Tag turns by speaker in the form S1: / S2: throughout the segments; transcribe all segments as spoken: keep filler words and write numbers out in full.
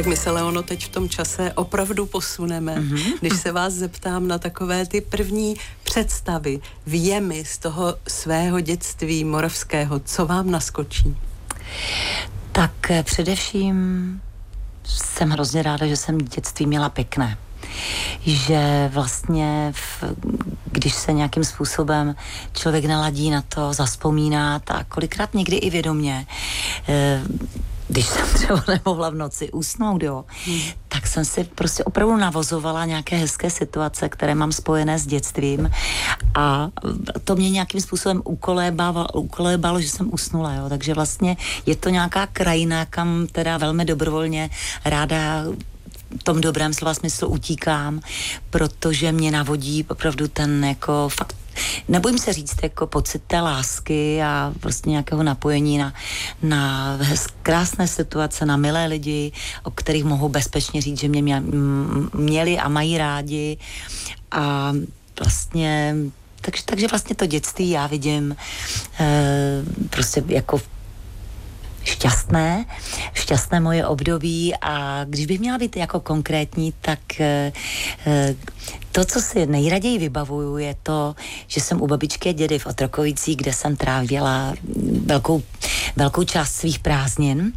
S1: Tak my se, Leono, teď v tom čase opravdu posuneme. Mm-hmm. Když se vás zeptám na takové ty první představy, vjemy z toho svého dětství moravského, co vám naskočí?
S2: Tak především jsem hrozně ráda, že jsem dětství měla pěkné. Že vlastně, v, když se nějakým způsobem člověk naladí na to, zavzpomíná, tak kolikrát někdy i vědomě, e, když jsem třeba nemohla v noci usnout, jo, hmm. tak jsem si prostě opravdu navozovala nějaké hezké situace, které mám spojené s dětstvím a to mě nějakým způsobem ukolébalo, ukolébalo, že jsem usnula, jo, takže vlastně je to nějaká krajina, kam teda velmi dobrovolně ráda v tom dobrém slova smyslu utíkám, protože mě navodí opravdu ten jako fakt, nebojím se říct, jako pocit té lásky a prostě nějakého napojení na, na krásné situace, na milé lidi, o kterých mohu bezpečně říct, že mě mě měli a mají rádi a vlastně, takže, takže vlastně to dětství já vidím e, prostě jako šťastné, šťastné moje období a když bych měla být jako konkrétní, tak e, to, co si nejraději vybavuju, je to, že jsem u babičky a dědy v Otrokovicích, kde jsem trávila velkou, velkou část svých prázdnin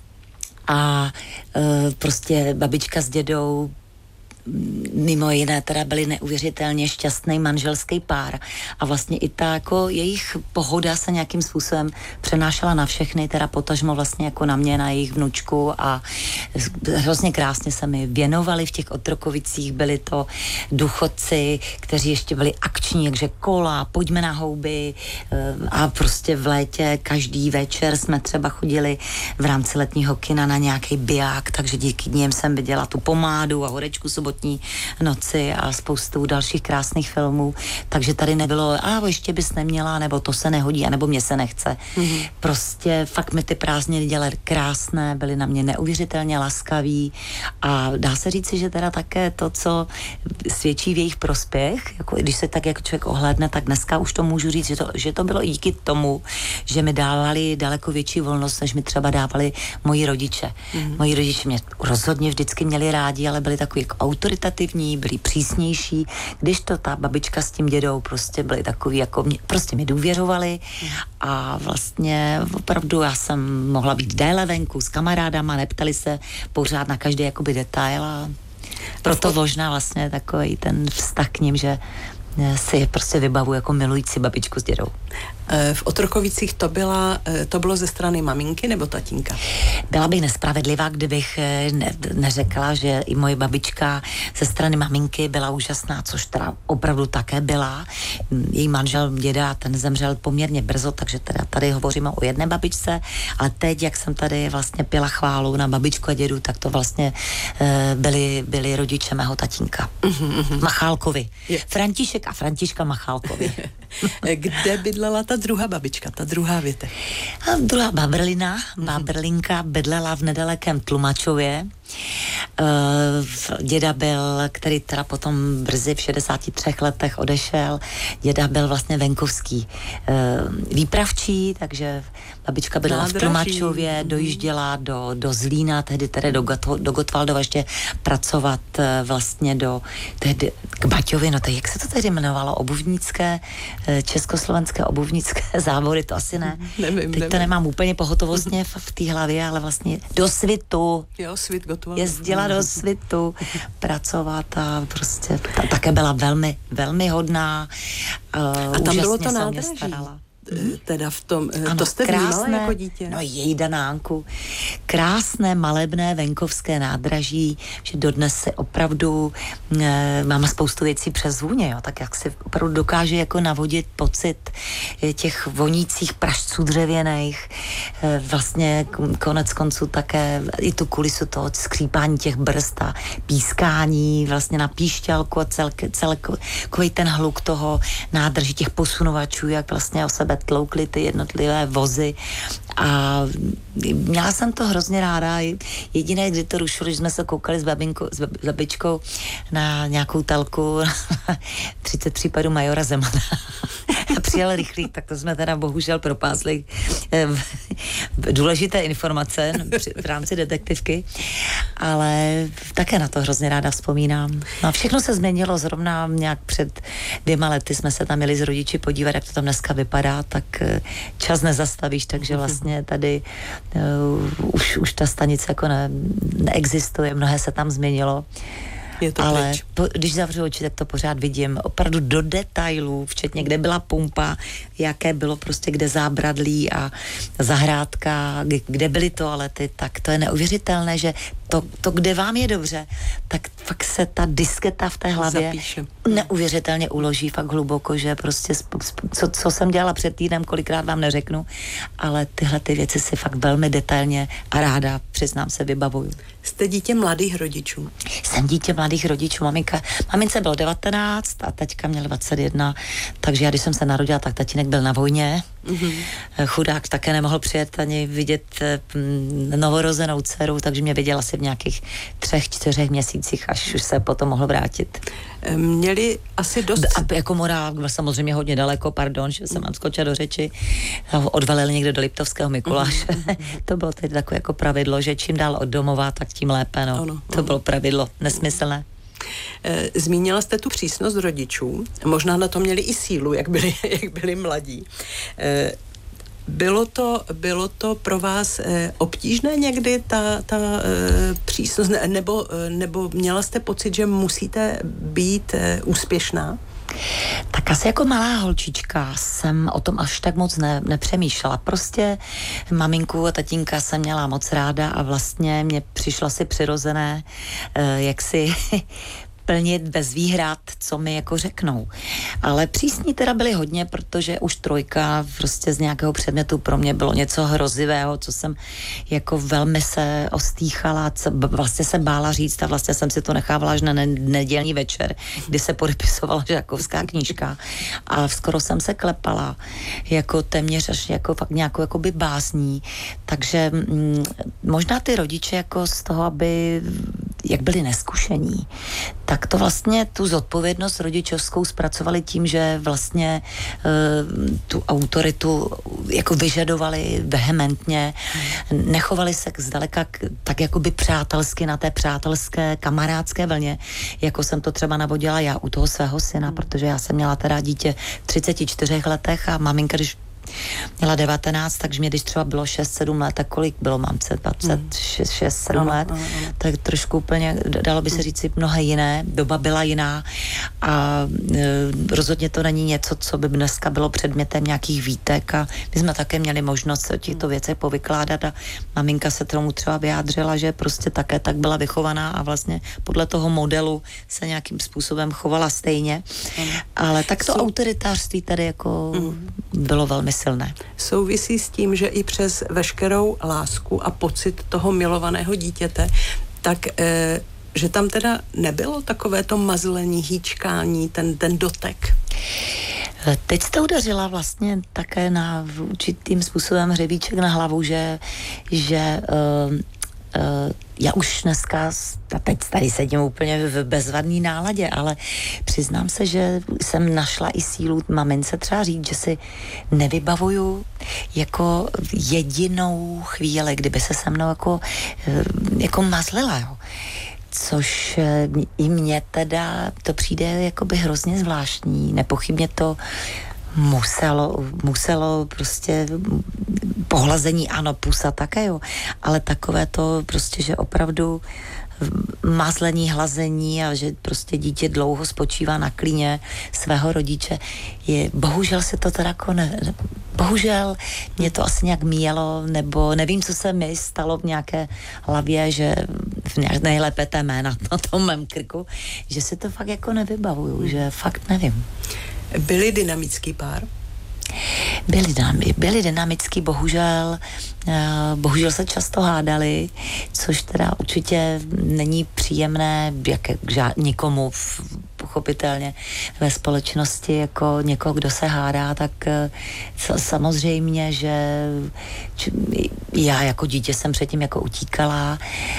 S2: a e, prostě babička s dědou mimo jiné teda byli neuvěřitelně šťastný manželský pár a vlastně i ta jako jejich pohoda se nějakým způsobem přenášela na všechny, teda potažmo vlastně jako na mě, na jejich vnučku a hrozně krásně se mi věnovali v těch Otrokovicích, byli to důchodci, kteří ještě byli akční, takže kola, pojďme na houby a prostě v létě každý večer jsme třeba chodili v rámci letního kina na nějaký biják, takže díky nim jsem viděla tu Pomádu a Horečku sobotní noci a spoustu dalších krásných filmů, takže tady nebylo, a ještě bys neměla, nebo to se nehodí, anebo mě se nechce. Mm-hmm. Prostě fakt mi ty prázdniny dělaly krásné, byly na mě neuvěřitelně laskaví a dá se říci, že teda také to, co svědčí v jejich prospěch, jako když se tak jako člověk ohlédne, tak dneska už to můžu říct, že to, že to bylo i díky tomu, že mi dávali daleko větší volnost, než mi třeba dávali moji rodiče. Mm-hmm. Moji rodiče mě rozhodně vždycky měli rádi, ale byli takový jako autoritativní, byli přísnější, když to ta babička s tím dědou prostě byli takový, jako mě, prostě mi důvěřovali a vlastně opravdu já jsem mohla být déle venku s kamarádama, neptali se pořád na každý jakoby detail a proto možná vlastně takový ten vztah k ním, že si je prostě vybavu jako milující babičku s dědou.
S1: V Otrokovicích to, byla, to bylo ze strany maminky nebo tatínka?
S2: Byla bych nespravedlivá, kdybych ne, neřekla, že i moje babička ze strany maminky byla úžasná, což teda opravdu také byla. Její manžel děda, ten zemřel poměrně brzo, takže teda tady hovoříme o jedné babičce, ale teď, jak jsem tady vlastně pila chválu na babičku a dědu, tak to vlastně byli, byli rodiče mého tatínka. Uh-huh. Machálkovi. Je. František a Františka Machálkovi.
S1: Kde bydlela ta druhá babička, ta druhá větev?
S2: A druhá Babrlina, Babrlinka bydlela v nedalekém Tlumačově. Uh, děda byl, který teda potom brzy v šedesáti třech letech odešel, děda byl vlastně venkovský uh, výpravčí, takže babička bydlela v Tlumačově, dojížděla do, do Zlína, tehdy tedy do, do Gotwaldova ještě pracovat uh, vlastně do, tehdy k Baťovi, no tak jak se to tehdy jmenovalo, obuvnické, uh, československé obuvnické závody, to asi ne.
S1: Nevím,
S2: Teď
S1: nevím.
S2: To nemám úplně pohotovostně v, v té hlavě, ale vlastně do Svitu.
S1: Jo, Svit Gotwald.
S2: Jezdila do Svitu pracovat a prostě ta, také byla velmi, velmi hodná. Uh,
S1: a tam bylo to
S2: nádraží.
S1: Teda v tom,
S2: ano,
S1: to jste vnímala jako dítě?
S2: No její Danánku. Krásné, malebné, venkovské nádraží, že dodnes se opravdu e, máme spoustu věcí přes vůně, jo, tak jak si opravdu dokáže jako navodit pocit těch vonících pražců dřevěných, e, vlastně konec konců také i tu kulisu toho skřípání těch brzd a pískání vlastně na píšťalku a celk, celkový ten hluk toho nádrží těch posunovačů, jak vlastně o sebe tloukly ty jednotlivé vozy A měla jsem to hrozně ráda. Jediné, kdy to rušilo, že jsme se koukali s, babinkou, s babičkou na nějakou telku třicet případů majora Zemana. A přijel rychlík, tak to jsme teda bohužel propásli důležité informace v rámci detektivky, ale také na to hrozně ráda vzpomínám. No a všechno se změnilo zrovna nějak před dvěma lety jsme se tam měli s rodiči podívat, jak to tam dneska vypadá, tak čas nezastavíš, takže vlastně tady uh, už, už ta stanice jako ne, neexistuje, mnohé se tam změnilo.
S1: Je to
S2: ale po, když zavřu oči, tak to pořád vidím opravdu do detailů, včetně kde byla pumpa, jaké bylo prostě kde zábradlí a zahrádka, kde byly toalety, tak to je neuvěřitelné, že to, to, kde vám je dobře, tak fakt se ta disketa v té hlavě
S1: zapíše.
S2: Neuvěřitelně uloží fakt hluboko, že prostě co, co jsem dělala před týdnem, kolikrát vám neřeknu, ale tyhle ty věci si fakt velmi detailně a ráda, přiznám se, vybavuju.
S1: Jste dítě mladých rodičů?
S2: Jsem dítě mladých rodičů. Maminka, mamince bylo devatenáct a taťka měl dvacet jedna, takže já, když jsem se narodila, tak tatínek byl na vojně. Mm-hmm. Chudák také nemohl přijet ani vidět mm, novorozenou dceru, takže mě viděl asi v nějakých třech, čtyřech měsících, až už se potom mohl vrátit.
S1: Měli asi dost...
S2: A jako Morávk byl samozřejmě hodně daleko, pardon, že jsem mám skočila do řeči. Odvalili někde do Liptovského Mikuláše. Mm-hmm. To bylo tedy takové jako pravidlo, že čím dál od domova, tak tím lépe, no. Ono, to ono. Bylo pravidlo, nesmyslné.
S1: Zmínila jste tu přísnost rodičů, možná na to měli i sílu, jak byli, jak byli mladí. Bylo to, bylo to pro vás obtížné někdy, ta, ta přísnost, nebo, nebo měla jste pocit, že musíte být úspěšná?
S2: Tak asi jako malá holčička jsem o tom až tak moc ne, nepřemýšlela. Prostě maminku a tatínka jsem měla moc ráda a vlastně mě přišlo si přirozené, jak si plnit bez výhrad, co mi jako řeknou. Ale přísní teda byly hodně, protože už trojka prostě z nějakého předmětu pro mě bylo něco hrozivého, co jsem jako velmi se ostýchala, co vlastně se bála říct a vlastně jsem si to nechávala až na nedělní večer, kdy se podepisovala žákovská knížka a skoro jsem se klepala jako téměř až jako fakt nějakou jakoby básní. Takže mm, možná ty rodiče jako z toho, aby jak byli neskušení, tak to vlastně tu zodpovědnost rodičovskou zpracovali tím, že vlastně uh, tu autoritu jako vyžadovali vehementně, nechovali se zdaleka k, tak jakoby přátelsky na té přátelské kamarádské vlně, jako jsem to třeba navodila já u toho svého syna, hmm. protože já jsem měla teda dítě v třiceti čtyřech letech a maminka, když měla devatenáct, takže mě když třeba bylo šest sedm let, tak kolik bylo mamce? dvacet šest sedm let, no, no, no. Tak trošku úplně, dalo by se říct si mnohé jiné, doba byla jiná a e, rozhodně to není něco, co by dneska bylo předmětem nějakých výtek a my jsme také měli možnost o těchto věcech povykládat a maminka se tomu třeba vyjádřila, že prostě také tak byla vychovaná a vlastně podle toho modelu se nějakým způsobem chovala stejně, mm. ale tak to Sou... autoritářství tady jako mm. bylo velmi silné.
S1: Souvisí s tím, že i přes veškerou lásku a pocit toho milovaného dítěte, tak e, že tam teda nebylo takové to mazlení, hýčkání, ten, ten dotek?
S2: Teď jste udařila vlastně také na určitým způsobem hřebíček na hlavu, že, že uh, Uh, já už dneska, a teď tady sedím úplně v bezvadný náladě, ale přiznám se, že jsem našla i sílu mamince třeba říct, že si nevybavuju jako jedinou chvíli, kdyby se se mnou jako, jako mazlila, jo. Což i mně teda to přijde jakoby hrozně zvláštní, nepochybně to muselo, muselo prostě pohlazení, ano, pusa také, jo, ale takové to prostě, že opravdu mazlení, hlazení a že prostě dítě dlouho spočívá na klíně svého rodiče, je, bohužel se to teda jako ne, bohužel mě to asi nějak míjelo, nebo nevím, co se mi stalo v nějaké hlavě, že v nějak nejlépe té jména na tom mém krku, že si to fakt jako nevybavuju, že fakt nevím.
S1: Byli dynamický pár?
S2: Byli, byli dynamický, bohužel, bohužel se často hádali, což teda určitě není příjemné jak, jak nikomu v, pochopitelně ve společnosti, jako někoho, kdo se hádá, tak samozřejmě, že já jako dítě jsem předtím jako utíkala.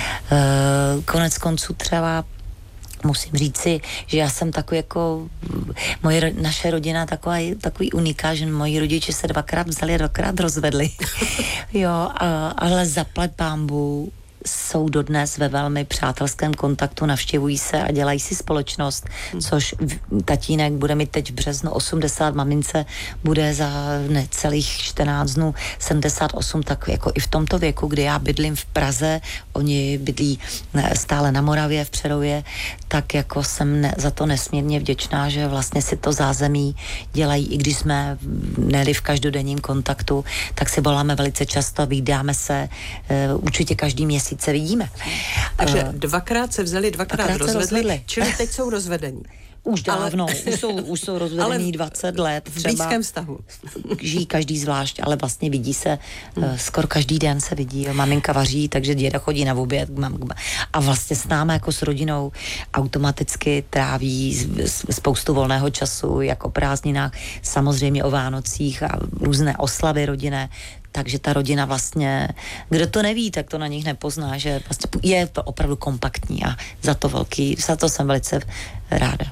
S2: Konec konců třeba musím říci, že já jsem takový jako, moje, naše rodina taková, takový uniká, že moji rodiče se dvakrát vzali a dvakrát rozvedli. Jo, a, ale zaplať pánbůh jsou dodnes ve velmi přátelském kontaktu, navštěvují se a dělají si společnost, což tatínek bude mít teď v březnu osmdesát, mamince bude za necelých čtrnáct dnů sedmdesát osm, tak jako i v tomto věku, kdy já bydlím v Praze, oni bydlí stále na Moravě, v Přerově, tak jako jsem ne, za to nesmírně vděčná, že vlastně si to zázemí dělají, i když jsme nejeli v každodenním kontaktu, tak si voláme velice často, vydáme se uh, určitě každý měsíc se vidíme.
S1: Takže dvakrát se vzali, dvakrát, dvakrát rozvedli, rozvedli, čili teď jsou rozvedení.
S2: Už dávno, ale, už, jsou, už jsou rozvedení dvacet let.
S1: V blízkém vztahu.
S2: Žijí každý zvlášť, ale vlastně vidí se, hmm. uh, skoro každý den se vidí. Jo. Maminka vaří, takže děda chodí na oběd. A vlastně s námi jako s rodinou automaticky tráví spoustu volného času, jak o prázdninách, samozřejmě o Vánocích a různé oslavy rodinné. Takže ta rodina vlastně, kdo to neví, tak to na nich nepozná, že vlastně je to opravdu kompaktní a za to velký, za to jsem velice ráda.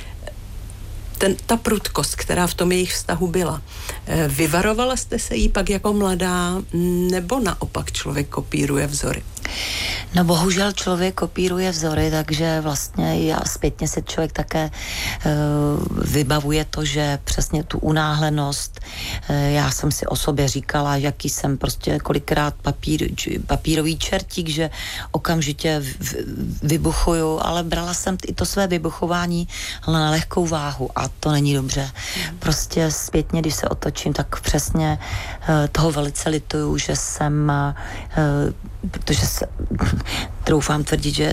S1: Ten, ta prudkost, která v tom jejich vztahu byla, vyvarovala jste se jí pak jako mladá, nebo naopak člověk kopíruje vzory?
S2: No bohužel člověk kopíruje vzory, takže vlastně já zpětně si člověk také uh, vybavuje to, že přesně tu unáhlenost, uh, já jsem si o sobě říkala, jaký jsem prostě kolikrát papír, papírový čertík, že okamžitě v, vybuchuju, ale brala jsem i to své vybuchování na lehkou váhu a to není dobře. Prostě zpětně, když se otočím, tak přesně uh, toho velice lituju, že jsem uh, protože se, troufám tvrdit, že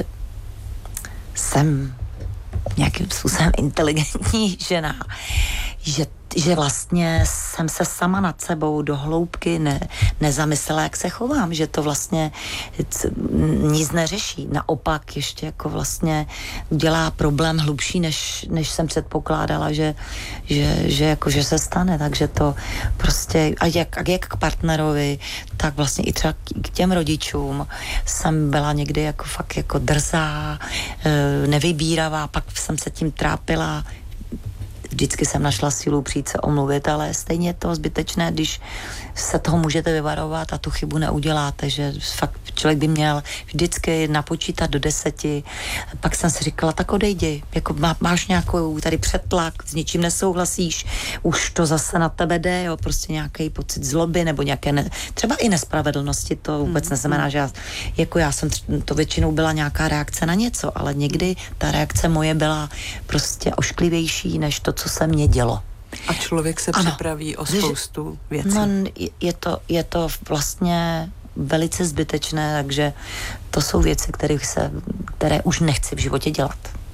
S2: jsem nějakým způsobem inteligentní žena, že, že vlastně jsem se sama nad sebou do hloubky ne, nezamyslela, jak se chovám, že to vlastně nic neřeší. Naopak ještě jako vlastně udělá problém hlubší, než, než jsem předpokládala, že, že, že, jako, že se stane. Takže to prostě, a jak, a jak k partnerovi, tak vlastně i třeba k těm rodičům jsem byla někdy jako fakt jako drzá, nevybíravá, pak jsem se tím trápila. Vždycky jsem našla sílu přijít se omluvit, ale stejně je to zbytečné, když se toho můžete vyvarovat a tu chybu neuděláte, že fakt člověk by měl vždycky napočítat do deseti. Pak jsem si říkala, tak odejdi, jako má, máš nějakou tady přetlak, s ničím nesouhlasíš, už to zase na tebe jde, jo, prostě nějaký pocit zloby nebo nějaké, ne, třeba i nespravedlnosti, to vůbec mm, neznamená, že já, jako já jsem, to většinou byla nějaká reakce na něco, ale někdy ta reakce moje byla prostě ošklivější, než to, co se mně dělo.
S1: A člověk se ano, připraví o spoustu věcí.
S2: No, je to, je to vlastně velice zbytečné, takže to jsou věci, které, se, které už nechci v životě dělat.